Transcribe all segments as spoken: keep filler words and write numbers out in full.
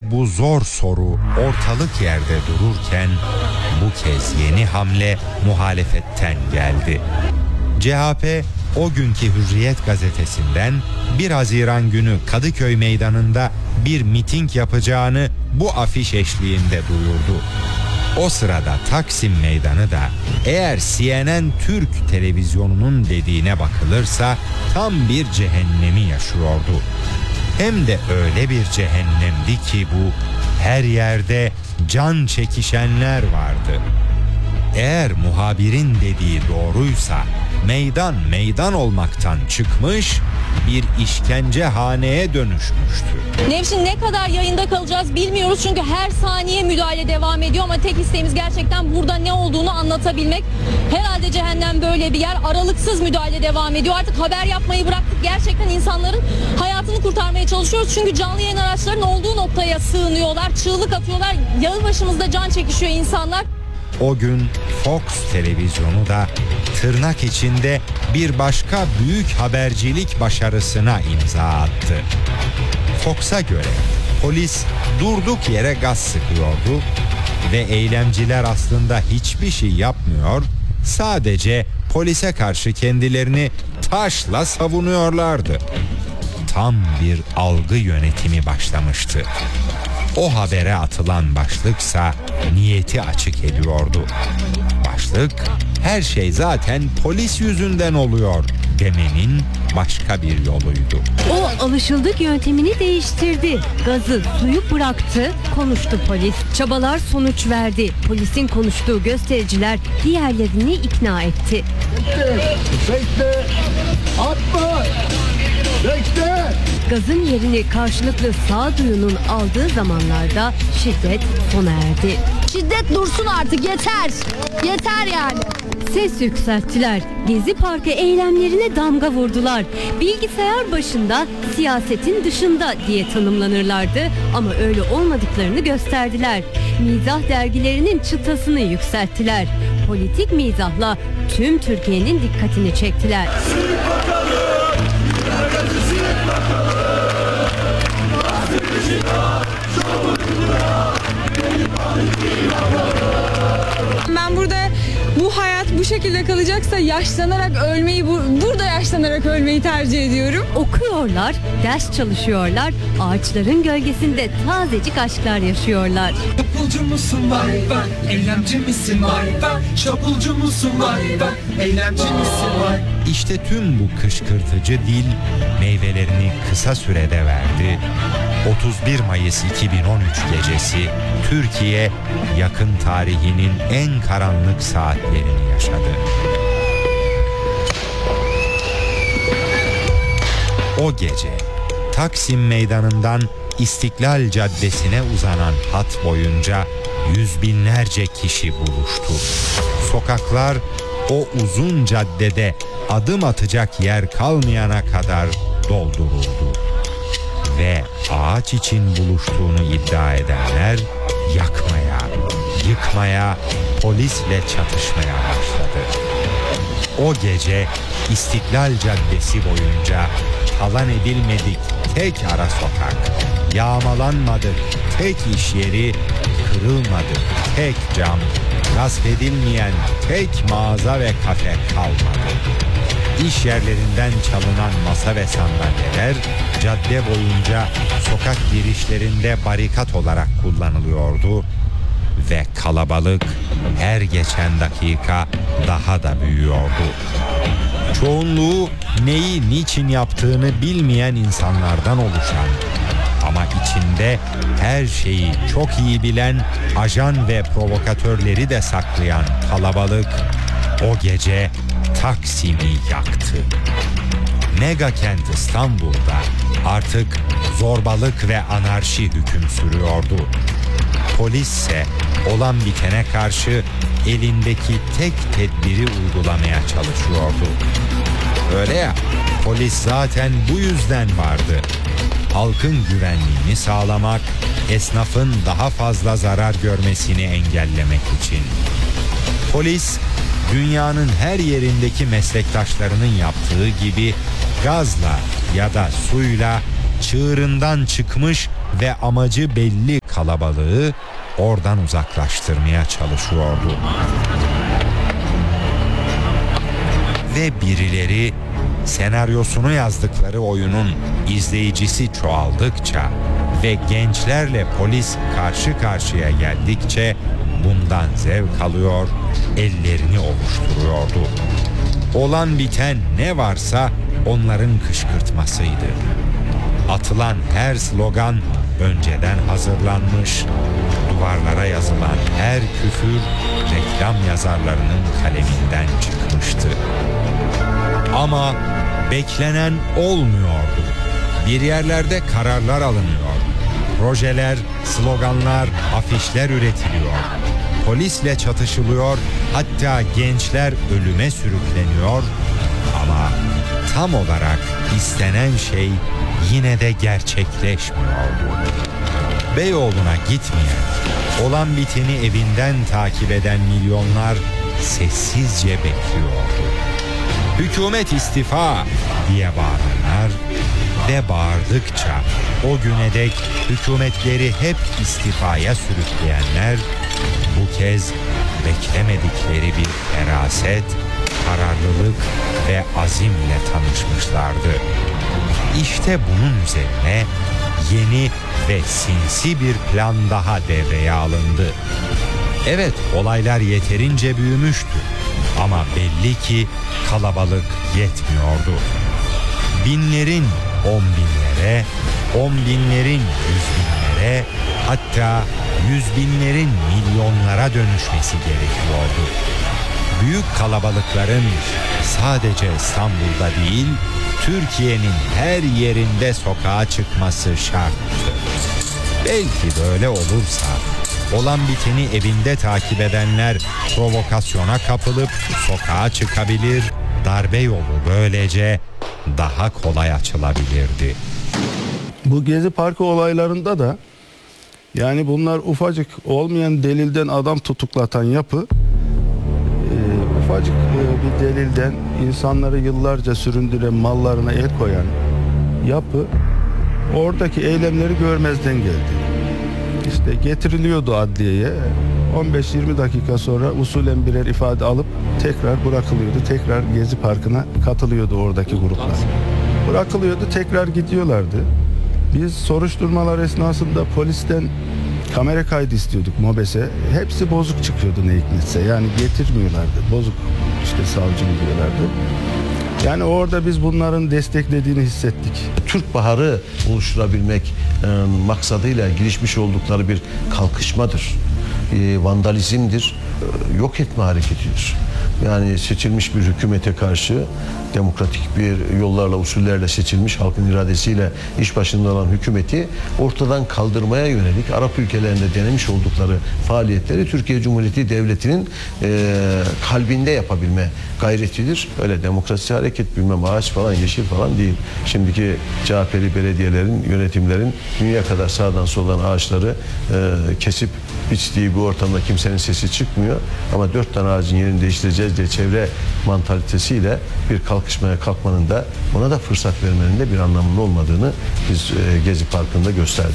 bu zor soru ortalık yerde dururken bu kez yeni hamle muhalefetten geldi. C H P o günkü Hürriyet gazetesinden bir Haziran günü Kadıköy Meydanı'nda bir miting yapacağını bu afiş eşliğinde duyurdu. O sırada Taksim Meydanı da eğer C N N Türk televizyonunun dediğine bakılırsa tam bir cehennemi yaşıyordu. Hem de öyle bir cehennemdi ki bu, her yerde can çekişenler vardı. Eğer muhabirin dediği doğruysa meydan meydan olmaktan çıkmış, bir işkencehaneye dönüşmüştü. Nevşin, ne kadar yayında kalacağız bilmiyoruz çünkü her saniye müdahale devam ediyor ama tek isteğimiz gerçekten burada ne olduğunu anlatabilmek. Herhalde cehennem böyle bir yer, aralıksız müdahale devam ediyor. Artık haber yapmayı bıraktık, gerçekten insanların hayatını kurtarmaya çalışıyoruz. Çünkü canlı yayın araçlarının olduğu noktaya sığınıyorlar, çığlık atıyorlar, yanı başımızda can çekişiyor insanlar. O gün Fox televizyonu da tırnak içinde bir başka büyük habercilik başarısına imza attı. Fox'a göre polis durduk yere gaz sıkıyordu ve eylemciler aslında hiçbir şey yapmıyor, sadece polise karşı kendilerini taşla savunuyorlardı. Tam bir algı yönetimi başlamıştı. O habere atılan başlıksa niyeti açık ediyordu. Başlık, her şey zaten polis yüzünden oluyor demenin başka bir yoluydu. O alışıldık yöntemini değiştirdi. Gazı, suyu bıraktı, konuştu polis. Çabalar sonuç verdi. Polisin konuştuğu göstericiler diğerlerini ikna etti. Bekle, bekle, atma, bekle. Gazın yerini karşılıklı sağduyunun aldığı zamanlarda şiddet sona erdi. Şiddet dursun artık, yeter. Yeter yani. Ses yükselttiler. Gezi Parkı eylemlerine damga vurdular. Bilgisayar başında, siyasetin dışında diye tanımlanırlardı ama öyle olmadıklarını gösterdiler. Mizah dergilerinin çıtasını yükselttiler. Politik mizahla tüm Türkiye'nin dikkatini çektiler. Ben burada bu hayat bu şekilde kalacaksa yaşlanarak ölmeyi, bu, burada yaşlanarak ölmeyi tercih ediyorum. Okuyorlar, ders çalışıyorlar, ağaçların gölgesinde tazecik aşklar yaşıyorlar. Çapulcu musun vay vay, eylemci misin vay vay, çapulcu musun vay vay, eylemci misin vay. İşte tüm bu kışkırtıcı dil meyvelerini kısa sürede verdi. otuz bir Mayıs iki bin on üç gecesi Türkiye yakın tarihinin en karanlık saatlerini yaşadı. O gece Taksim Meydanı'ndan İstiklal Caddesi'ne uzanan hat boyunca yüz binlerce kişi buluştu. Sokaklar o uzun caddede adım atacak yer kalmayana kadar dolduruldu. Ve ağaç için buluştuğunu iddia edenler yakmaya, yıkmaya, polisle çatışmaya başladı. O gece İstiklal Caddesi boyunca talan edilmedik tek ara sokak, yağmalanmadık tek iş yeri, kırılmadık tek cam, gasp edilmeyen tek mağaza ve kafe kalmadı. İş yerlerinden çalınan masa ve sandalyeler cadde boyunca sokak girişlerinde barikat olarak kullanılıyordu ve kalabalık her geçen dakika daha da büyüyordu. Çoğunluğu neyi niçin yaptığını bilmeyen insanlardan oluşan ama içinde her şeyi çok iyi bilen ajan ve provokatörleri de saklayan kalabalık o gece Taksim'i yaktı. Mega kent İstanbul'da artık zorbalık ve anarşi hüküm sürüyordu. Polis ise olan bitene karşı elindeki tek tedbiri uygulamaya çalışıyordu. Öyle ya, polis zaten bu yüzden vardı. Halkın güvenliğini sağlamak, esnafın daha fazla zarar görmesini engellemek için. Polis, dünyanın her yerindeki meslektaşlarının yaptığı gibi gazla ya da suyla çığırından çıkmış ve amacı belli kalabalığı oradan uzaklaştırmaya çalışıyordu. Ve birileri senaryosunu yazdıkları oyunun izleyicisi çoğaldıkça ve gençlerle polis karşı karşıya geldikçe bundan zevk alıyor, ellerini ovuşturuyordu. Olan biten ne varsa onların kışkırtmasıydı. Atılan her slogan önceden hazırlanmış, duvarlara yazılan her küfür reklam yazarlarının kaleminden çıkmıştı. Ama beklenen olmuyordu. Bir yerlerde kararlar alınıyor. Projeler, sloganlar, afişler üretiliyor. Polisle çatışılıyor, hatta gençler ölüme sürükleniyor. Ama tam olarak istenen şey yine de gerçekleşmiyordu. Beyoğlu'na gitmeyen, olan biteni evinden takip eden milyonlar sessizce bekliyordu. Hükümet istifa diye bağıranlar ve bağırdıkça o güne dek hükümetleri hep istifaya sürükleyenler bu kez beklemedikleri bir feraset, kararlılık ve azimle tanışmışlardı. İşte bunun üzerine yeni ve sinsi bir plan daha devreye alındı. Evet, olaylar yeterince büyümüştü ama belli ki kalabalık yetmiyordu. Binlerin on binlere, on binlerin yüz binlere, hatta yüz binlerin milyonlara dönüşmesi gerekiyordu. Büyük kalabalıkların sadece İstanbul'da değil, Türkiye'nin her yerinde sokağa çıkması şarttı. Belki böyle olursa olan biteni evinde takip edenler provokasyona kapılıp sokağa çıkabilir, darbe yolu böylece daha kolay açılabilirdi. Bu Gezi Parkı olaylarında da yani bunlar ufacık olmayan delilden adam tutuklatan yapı, e, ufacık e, bir delilden insanları yıllarca süründüren, mallarına el koyan yapı oradaki eylemleri görmezden geldi. İşte getiriliyordu adliyeye, on beş yirmi dakika sonra usulen birer ifade alıp tekrar bırakılıyordu. Tekrar Gezi Parkı'na katılıyordu oradaki gruplar. Bırakılıyordu, tekrar gidiyorlardı. Biz soruşturmalar esnasında polisten kamera kaydı istiyorduk MOBES'e. Hepsi bozuk çıkıyordu ne hikmetse. Yani getirmiyorlardı. Bozuk işte savcı diyorlardı. Yani orada biz bunların desteklediğini hissettik. Türk Baharı oluşturabilmek e, maksadıyla girişmiş oldukları bir kalkışmadır. E, vandalizmdir, e, yok etme hareketidir. Yani seçilmiş bir hükümete karşı demokratik bir yollarla, usullerle seçilmiş halkın iradesiyle iş başında olan hükümeti ortadan kaldırmaya yönelik Arap ülkelerinde denemiş oldukları faaliyetleri Türkiye Cumhuriyeti Devleti'nin e, kalbinde yapabilme gayretidir. Öyle demokrasi hareket bilmem ağaç falan yeşil falan değil. Şimdiki C H P'li belediyelerin, yönetimlerin dünya kadar sağdan soldan ağaçları e, kesip biçtiği bu ortamda kimsenin sesi çıkmıyor. Ama dört tane ağacın yerini değiştireceğiz diye çevre mantalitesiyle bir kalkışmaya kalkmanın da ona da fırsat vermenin de bir anlamının olmadığını biz e, Gezi Parkı'nda gösterdik.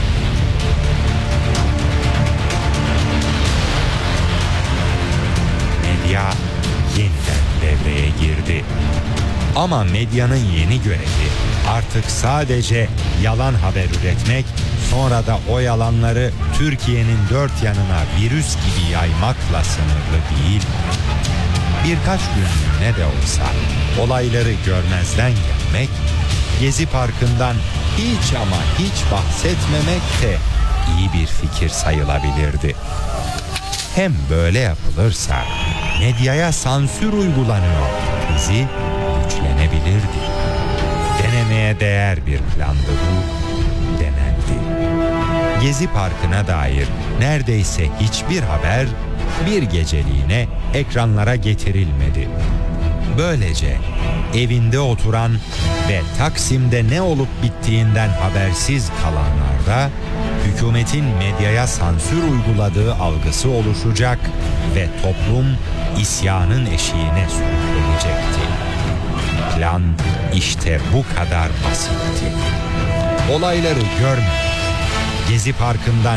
Medya yeniden devreye girdi. Ama medyanın yeni görevi artık sadece yalan haber üretmek, sonra da o yalanları Türkiye'nin dört yanına virüs gibi yaymakla sınırlı değil. Birkaç günlüğüne de olsa olayları görmezden gelmek, Gezi Parkı'ndan hiç ama hiç bahsetmemek de iyi bir fikir sayılabilirdi. Hem böyle yapılırsa medyaya sansür uygulanıyor tezi güçlenebilirdi. Denemeye değer bir plandı bu, denendi. Gezi Parkı'na dair neredeyse hiçbir haber bir geceliğine ekranlara getirilmedi. Böylece evinde oturan ve Taksim'de ne olup bittiğinden habersiz kalanlar da hükümetin medyaya sansür uyguladığı algısı oluşacak ve toplum isyanın eşiğine sürüklenecekti. Plan işte bu kadar basitti. Olayları görmemek, Gezi Parkı'ndan